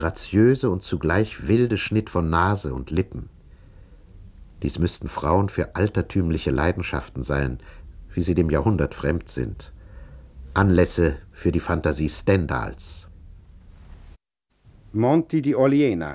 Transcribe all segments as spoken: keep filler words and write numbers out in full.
graziöse und zugleich wilde Schnitt von Nase und Lippen. Dies müssten Frauen für altertümliche Leidenschaften sein, wie sie dem Jahrhundert fremd sind. Anlässe für die Fantasie Stendhals. Monti di Oliena.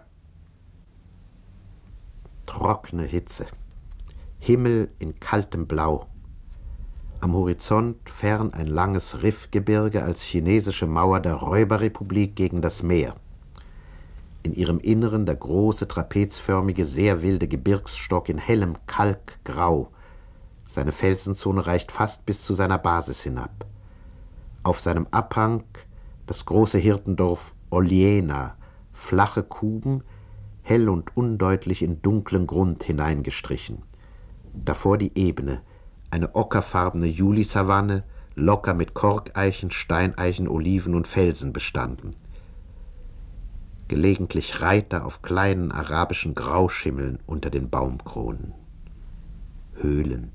Trockene Hitze. Himmel in kaltem Blau. Am Horizont fern ein langes Riffgebirge als chinesische Mauer der Räuberrepublik gegen das Meer. In ihrem Inneren der große, trapezförmige, sehr wilde Gebirgsstock in hellem Kalkgrau. Seine Felsenzone reicht fast bis zu seiner Basis hinab. Auf seinem Abhang das große Hirtendorf Oliena, flache Kuben, hell und undeutlich in dunklen Grund hineingestrichen. Davor die Ebene, eine ockerfarbene Julisavanne, locker mit Korkeichen, Steineichen, Oliven und Felsen bestanden. Gelegentlich Reiter auf kleinen arabischen Grauschimmeln unter den Baumkronen. Höhlen.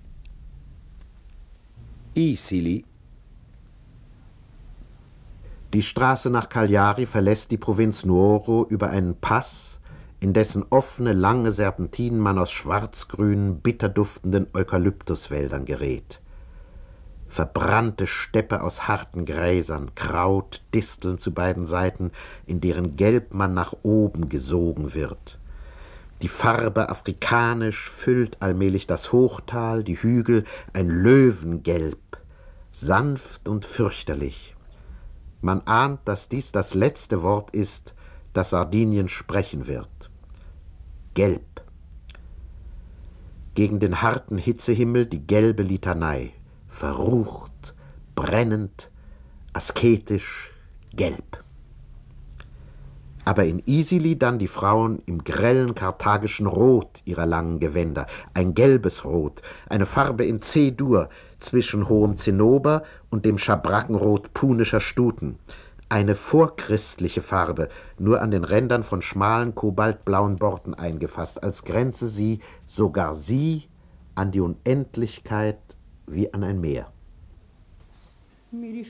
Isili. Die Straße nach Cagliari verlässt die Provinz Nuoro über einen Pass, in dessen offene, lange Serpentinen man aus schwarzgrünen, bitterduftenden Eukalyptuswäldern gerät. Verbrannte Steppe aus harten Gräsern, Kraut, Disteln zu beiden Seiten, in deren Gelb man nach oben gesogen wird. Die Farbe afrikanisch füllt allmählich das Hochtal, die Hügel, ein Löwengelb, sanft und fürchterlich. Man ahnt, dass dies das letzte Wort ist, das Sardinien sprechen wird. Gelb. Gegen den harten Hitzehimmel die gelbe Litanei. Verrucht, brennend, asketisch, gelb. Aber in Isili dann die Frauen im grellen karthagischen Rot ihrer langen Gewänder, ein gelbes Rot, eine Farbe in C-Dur zwischen hohem Zinnober und dem Schabrackenrot punischer Stuten, eine vorchristliche Farbe, nur an den Rändern von schmalen kobaltblauen Borten eingefasst, als grenze sie, sogar sie, an die Unendlichkeit wie an ein Meer.